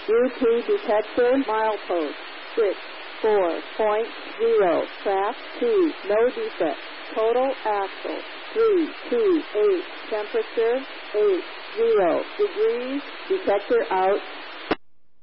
UT detector milepost 64.0. Track 2. No defect. Total axle 328. Temperature 80 degrees. Detector out.